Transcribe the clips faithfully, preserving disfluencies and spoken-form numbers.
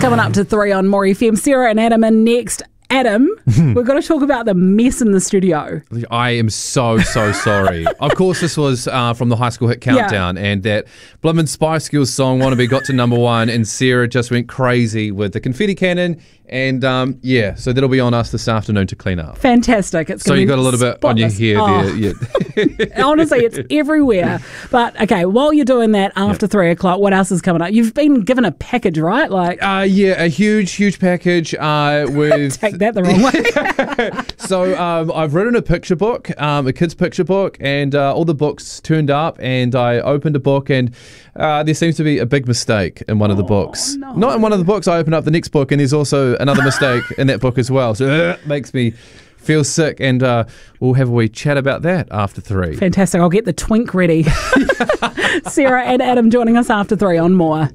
Coming up to three on More F M. Sarah and Adam are next. Adam, we're going to talk about the mess in the studio. I am so, so sorry. Of course, this was uh, from the High School Hit Countdown, yeah. and that Blimmin' Spice Girls song, Wannabe, got to number one, and Sarah just went crazy with the confetti cannon. And um, yeah, so that'll be on us this afternoon to clean up. Fantastic. It's so you got a little bit on your hair oh. there. Yeah. Honestly, it's everywhere. But okay, while you're doing that after yep. three o'clock, what else is coming up? You've been given a package, right? Like, uh, yeah, a huge, huge package uh, with. Take that the wrong way. So um, I've written a picture book, um, a kid's picture book, and uh, all the books turned up, and I opened a book, and uh, there seems to be a big mistake in one of the books. No. Not in one of the books. I opened up the next book, and there's also another mistake in that book as well. So uh, it makes me feel sick, and uh, we'll have a wee chat about that after three. Fantastic. I'll get the twink ready. Sarah and Adam joining us after three on More.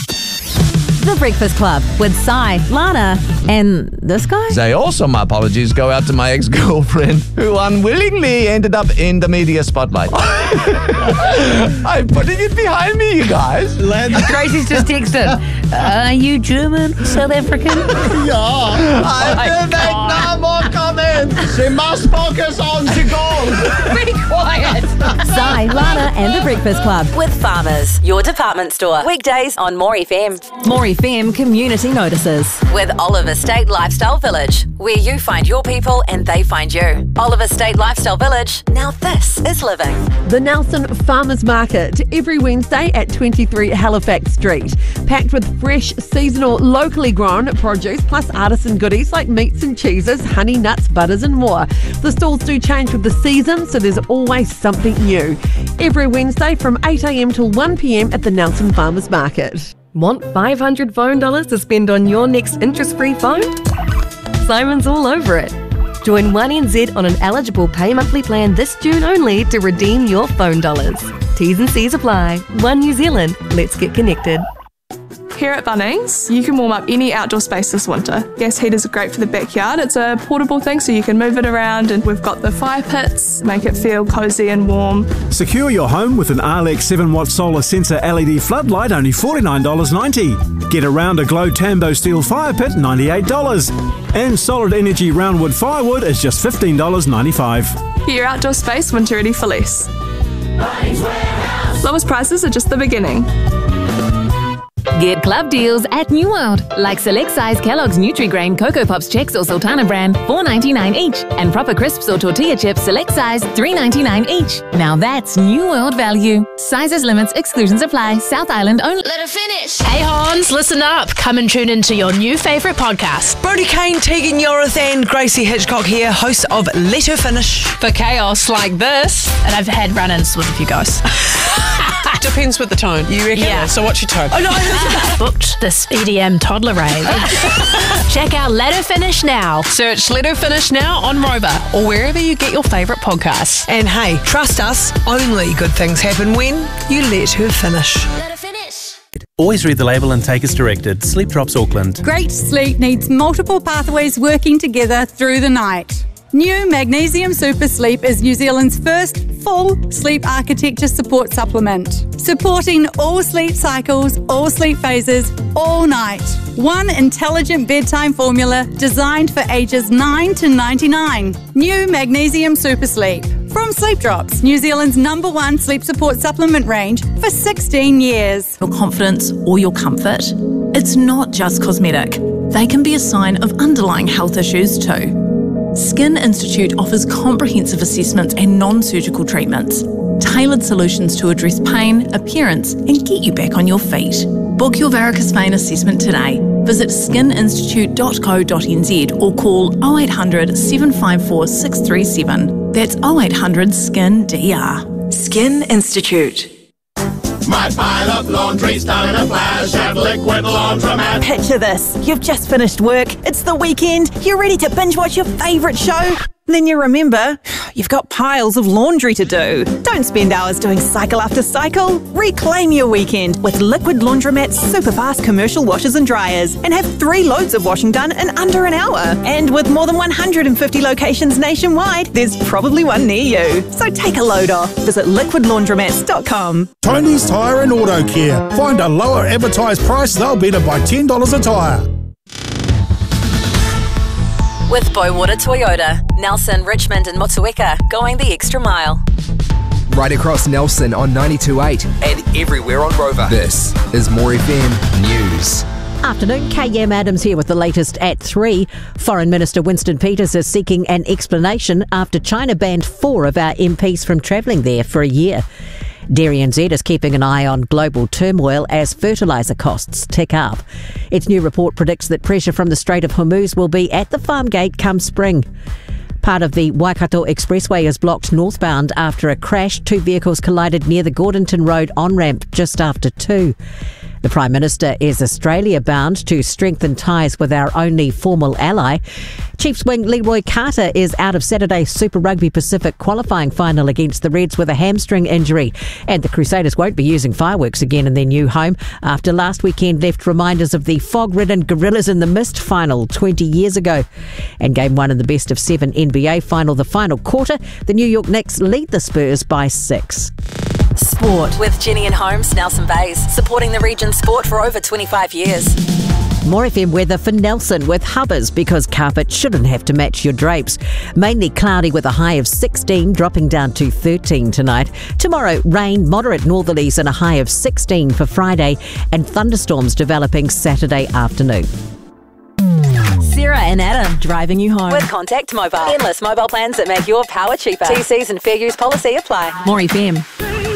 The Breakfast Club with Sai, Lana, and this guy? Say also my apologies go out to my ex-girlfriend who unwillingly ended up in the media spotlight. I'm putting it behind me, you guys. Gracie's just texted. Uh, are you German, South African? Yeah. I will make no more comments. She must focus on to gold. Be quiet. Sai, Lana, and The Breakfast Club with Farmers, your department store. Weekdays on More F M. More F M Community Notices with Oliver State Lifestyle Village, where you find your people and they find you. Oliver State Lifestyle Village. Now this is living. The Nelson Farmers Market every Wednesday at twenty-three Halifax Street, packed with fresh, seasonal, locally grown produce plus artisan goodies like meats and cheeses, honey, nuts, butters and more. The stalls do change with the season, so there's always something new. Every Wednesday from eight a.m. till one p.m. at the Nelson Farmers Market. Want five hundred phone dollars to spend on your next interest-free phone? Simon's all over it. Join one N Z on an eligible pay monthly plan this June only to redeem your phone dollars. T's and C's apply. One New Zealand. Let's get connected. Here at Bunnings, you can warm up any outdoor space this winter. Gas heaters are great for the backyard. It's a portable thing so you can move it around, and we've got the fire pits, make it feel cosy and warm. Secure your home with an Arlex seven watt solar sensor L E D floodlight, only forty-nine dollars ninety. Get a Rounder Glow Tambo steel fire pit, ninety-eight dollars. And Solid Energy roundwood firewood is just fifteen dollars ninety-five. Get your outdoor space winter ready for less. Lowest prices are just the beginning. Get club deals at New World, like select size Kellogg's Nutri-Grain Cocoa Pops Chex or Sultana brand, four ninety-nine each, and Proper Crisps or Tortilla Chips select size, three ninety-nine each. Now that's New World value. Sizes, limits, exclusions apply. South Island only. Let her finish. Hey Hans, listen up. Come and tune into your new favourite podcast. Brody Kane, Tegan Yorith and Gracie Hitchcock here, hosts of Let Her Finish. For chaos like this, and I've had run-ins with a few guys. Depends with the tone, you reckon? Yeah. So what's your tone? Oh no, booked this E D M toddler rave. Check out Let Her Finish now. Search Let Her Finish now on Rover or wherever you get your favourite podcasts. And hey, trust us, only good things happen when you let her finish. Let her finish. Always read the label and take as directed. Sleep Drops Auckland. Great sleep needs multiple pathways working together through the night. New Magnesium Super Sleep is New Zealand's first full sleep architecture support supplement, supporting all sleep cycles, all sleep phases, all night. One intelligent bedtime formula designed for ages nine to ninety-nine. New Magnesium Super Sleep. From Sleep Drops, New Zealand's number one sleep support supplement range for sixteen years. Your confidence or your comfort, it's not just cosmetic. They can be a sign of underlying health issues too. Skin Institute offers comprehensive assessments and non-surgical treatments, tailored solutions to address pain, appearance, and get you back on your feet. Book your varicose vein assessment today. Visit skin institute dot co dot n z or call oh eight hundred, seven five four, six three seven. That's oh eight hundred, S K I N D R. Skin Institute. My pile of laundry's done in a flash at Liquid Laundromat. Picture this. You've just finished work. It's the weekend. You're ready to binge watch your favourite show. Then you remember, you've got piles of laundry to do. Don't spend hours doing cycle after cycle. Reclaim your weekend with Liquid Laundromat's super fast commercial washers and dryers and have three loads of washing done in under an hour. And with more than one hundred fifty locations nationwide, there's probably one near you. So take a load off. Visit liquid laundromats dot com. Tony's Tyre and Auto Care. Find a lower advertised price, they'll beat it by ten dollars a tyre. With Bowater Toyota, Nelson, Richmond and Motueka, going the extra mile. Right across Nelson on ninety-two point eight and everywhere on Rover. This is More F M News. Afternoon, K M Adams here with the latest at three. Foreign Minister Winston Peters is seeking an explanation after China banned four of our M Ps from travelling there for a year. Dairy N Z is keeping an eye on global turmoil as fertiliser costs tick up. Its new report predicts that pressure from the Strait of Hormuz will be at the farm gate come spring. Part of the Waikato Expressway is blocked northbound after a crash. Two vehicles collided near the Gordonton Road on-ramp just after two. The Prime Minister is Australia bound to strengthen ties with our only formal ally. Chiefs wing Leroy Carter is out of Saturday's Super Rugby Pacific qualifying final against the Reds with a hamstring injury. And the Crusaders won't be using fireworks again in their new home after last weekend left reminders of the fog-ridden Gorillas in the Mist final twenty years ago. And game one in the best of seven N B A final, the final quarter, the New York Knicks lead the Spurs by six. Sport with Jenny and Holmes, Nelson Bays, supporting the region's sport for over twenty-five years. More F M weather for Nelson with Hubbers because carpet shouldn't have to match your drapes. Mainly cloudy with a high of sixteen, dropping down to thirteen tonight. Tomorrow, rain, moderate northerlies and a high of sixteen for Friday, and thunderstorms developing Saturday afternoon. Sarah and Adam, driving you home. With Contact Mobile. Endless mobile plans that make your power cheaper. T Cs and fair use policy apply. More F M.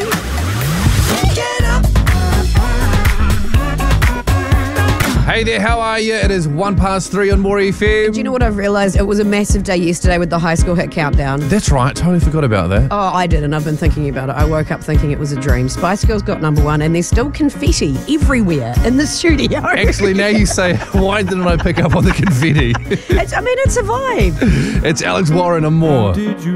Hey there, how are you? It is one past three on More F M. Do you know what I've realised? It was a massive day yesterday with the high school hit countdown. That's right, totally forgot about that. Oh, I did, and I've been thinking about it. I woke up thinking it was a dream. Spice Girls got number one, and there's still confetti everywhere in the studio. Actually, now you say, why didn't I pick up on the confetti? It's, I mean, it's a vibe. It's Alex Warren and more. Did you